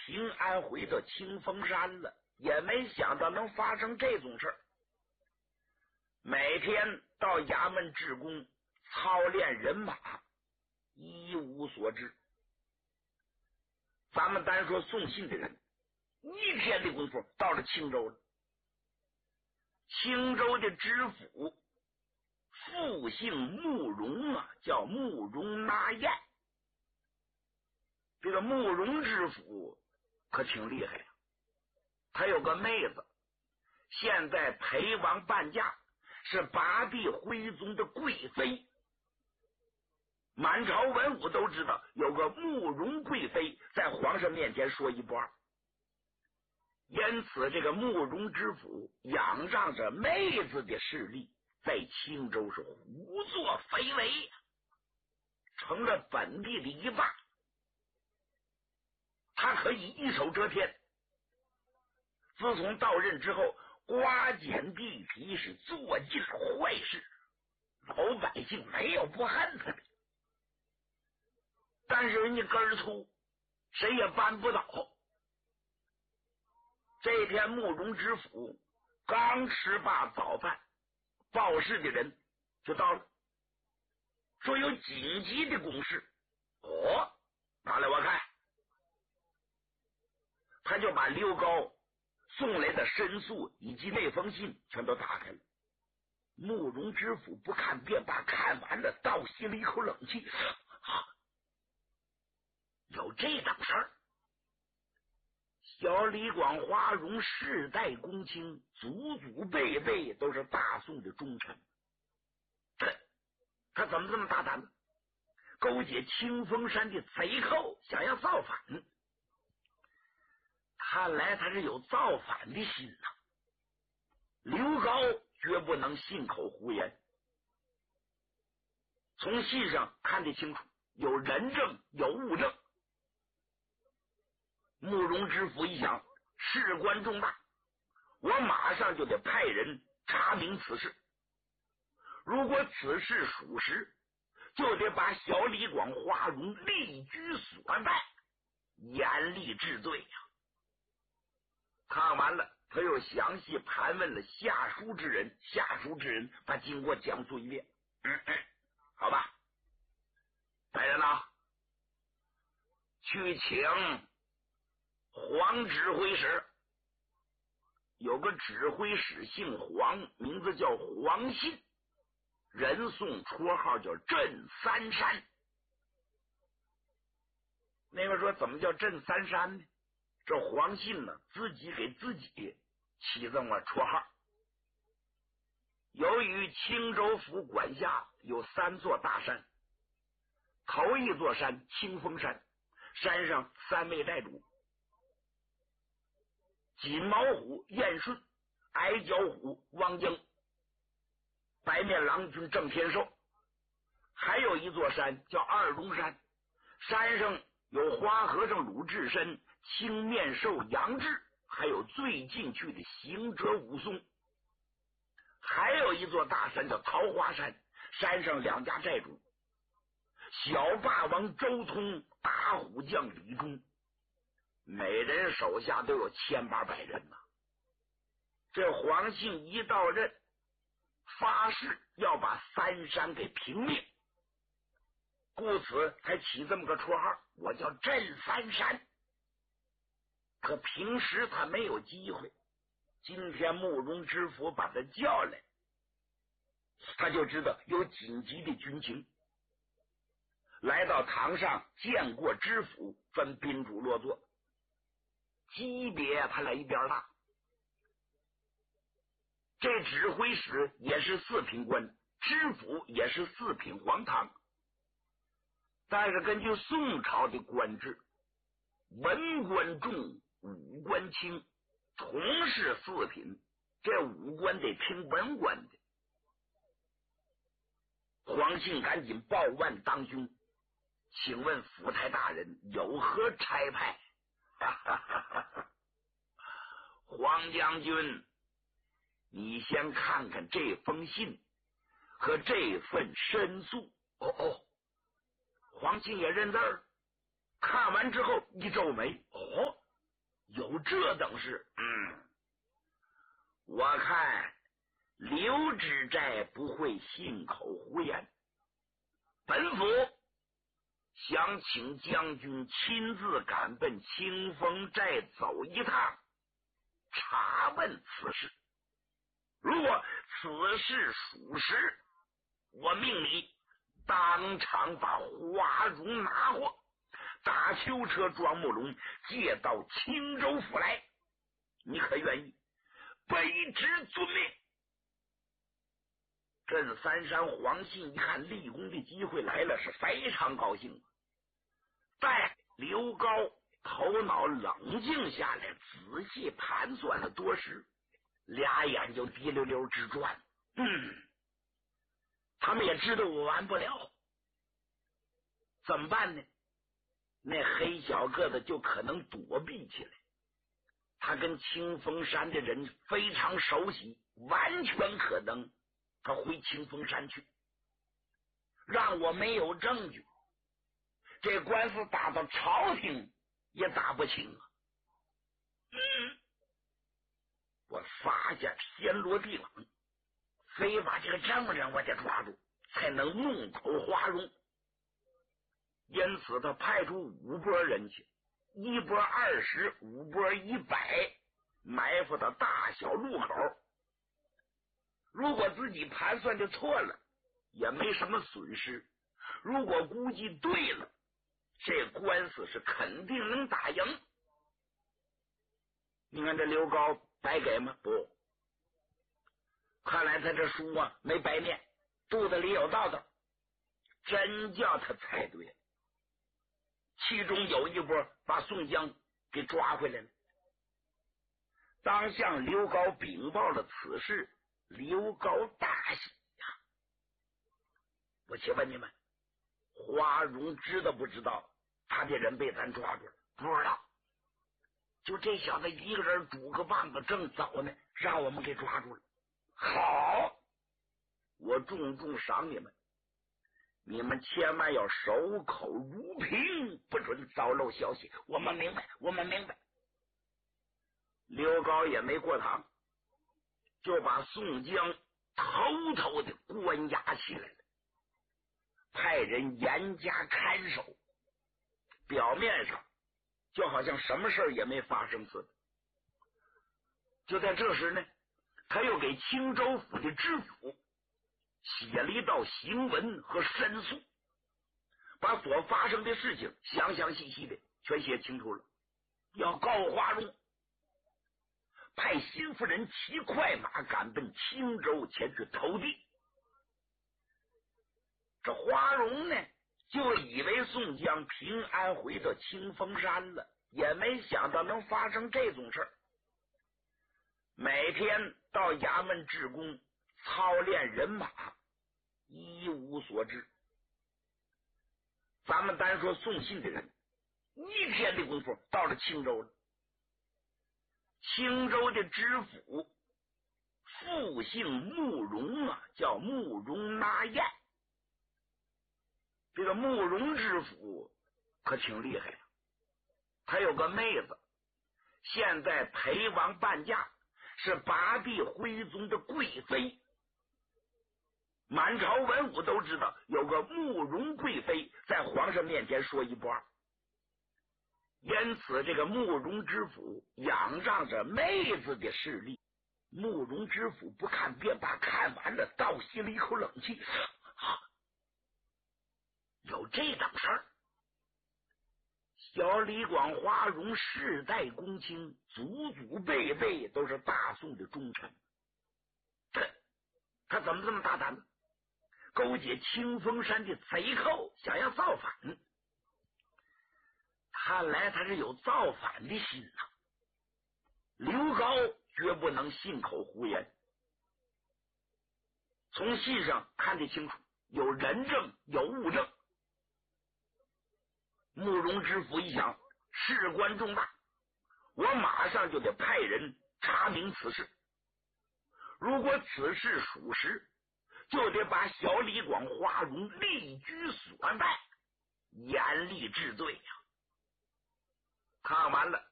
平安回到清风山了，也没想到能发生这种事儿。每天到衙门治工操练人马，一无所知。咱们单说送信的人，一天的功夫到了青州了。青州的知府复姓慕容啊，叫慕容拿彦。这个慕容知府可挺厉害呀，他有个妹子，现在陪王伴驾，是拔地徽宗的贵妃。满朝文武都知道有个慕容贵妃在皇上面前说一不二，因此这个慕容知府仰仗着妹子的势力，在青州是胡作非为，成了本地的一霸。他可以一手遮天。自从到任之后，刮减地皮，是做尽坏事，老百姓没有不恨他的。但是人家根儿粗，谁也扳不倒。这天慕容知府刚吃罢早饭，报事的人就到了，说有紧急的公事。拿来我看。他就把刘高送来的申诉以及那封信全都打开了。慕容知府不看便罢，看完了倒吸了一口冷气。有这等事儿？小李广花荣世代公卿，祖祖辈辈都是大宋的忠臣，他怎么这么大胆呢？勾结清风山的贼寇，想要造反。看来他是有造反的心呐。刘高绝不能信口胡言，从信上看得清楚，有人证有物证。慕容知府一想，事关重大，我马上就得派人查明此事。如果此事属实，就得把小李广花荣立居所在，严厉治罪呀。看完了，他又详细盘问了下书之人，下书之人把经过讲述一遍。好吧，来人呐，去请黄指挥使。有个指挥使姓黄，名字叫黄信，人送绰号叫镇三山。那个说怎么叫镇三山呢？这黄信呢，自己给自己起这么绰号。由于青州府管辖有3座大山，头一座山清风山，山上3位寨主，锦毛虎燕顺、矮脚虎汪英、白面郎君郑天寿。还有一座山叫二龙山，山上有花和尚鲁智深、青面兽杨志，还有最近去的行者武松。还有一座大山叫桃花山，山上2家寨主，小霸王周通、打虎将李忠，每人手下都有1800人呐。这黄信一到任，发誓要把3山给平灭，故此才起这么个绰号，我叫镇三山。可平时他没有机会，今天慕容知府把他叫来，他就知道有紧急的军情，来到堂上见过知府，分宾主落座，级别他来一边大。这指挥使也是4品官，知府也是4品黄堂，但是根据宋朝的官制，文官重，武官轻，同是4品，这武官得听文官的。黄信赶紧报万当兄，请问府台大人有何差派？黄将军，你先看看这封信和这份申诉。黄信也认字儿，看完之后一皱眉， 有这等事？我看刘知寨不会信口胡言。本府想请将军亲自赶奔清风寨走一趟，查问此事。如果此事属实，我命你当场把花荣拿获，大囚车装木龙借到青州府来，你可愿意卑职遵命？镇三山黄信一看立功的机会来了，是非常高兴。待刘高头脑冷静下来，仔细盘算了多时，俩眼就滴溜溜直转。他们也知道我完不了，怎么办呢？那黑小个子就可能躲避起来，他跟清风山的人非常熟悉，完全可能他回清风山去，让我没有证据，这官司打到朝廷也打不清啊。我撒下天罗地网，非把这个证人我得抓住，才能弄走花荣。因此他派出5拨人去，1拨20，5拨100，埋伏到大小路口。如果自己盘算的错了，也没什么损失；如果估计对了，这官司是肯定能打赢。你看这刘高白给吗？不，看来他这书啊没白念，肚子里有道道，真叫他猜对了。其中有一波把宋江给抓回来了。当向刘高禀报了此事，刘高大喜呀！我且问你们，花荣知道不知道他的人被咱抓住了？不知道。就这小子一个人拄个棒子正走呢，让我们给抓住了。好，我重重赏你们，你们千万要守口如瓶，不准早漏消息。我们明白，我们明白。刘高也没过堂，就把宋江偷偷的关押起来了，派人严加看守，表面上就好像什么事也没发生似的。就在这时呢，他又给青州府的知府写了一道行文和申诉，把所发生的事情详详细细的全写清楚了，要告花荣，派新夫人骑快马赶奔青州前去投递。这花荣呢，就以为宋江平安回到清风山了，也没想到能发生这种事儿。每天到衙门治工操练人马，一无所知。咱们单说送信的人，一天的功夫到了青州了。青州的知府复姓慕容啊，叫慕容纳彦。这个慕容知府可挺厉害呀，他有个妹子，现在陪王伴驾，是拔地徽宗的贵妃。满朝文武都知道有个慕容贵妃在皇上面前说一不二，因此这个慕容知府仰仗着妹子的势力，慕容知府不看便罢，看完了倒吸了一口冷气。有这等事儿？小李广、花荣世代公卿，祖祖辈辈都是大宋的忠臣，他怎么这么大胆呢？勾结清风山的贼寇，想要造反。看来他是有造反的心呐。刘高绝不能信口胡言，从信上看得清楚，有人证有物证。慕容知府一想，事关重大，我马上就得派人查明此事。如果此事属实，就得把小李广、花荣立居所在，严厉治罪呀。看完了，